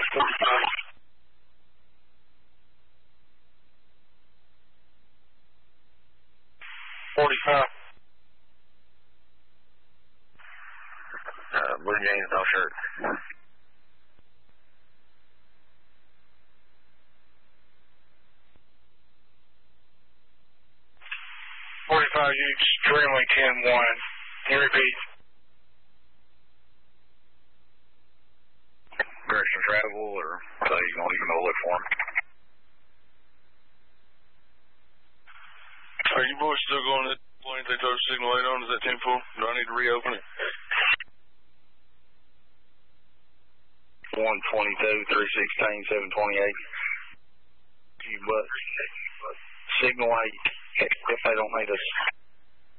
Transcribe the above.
45. Blue jeans, no shirt. 45, you extremely 10-1. You repeat. Direction travel, or so you don't even know look for him. Are you boys still going to that point they told us signal 8 on? Is that 10-4? Do I need to reopen it? 122, 316, 728. But signal 8 if they don't need us.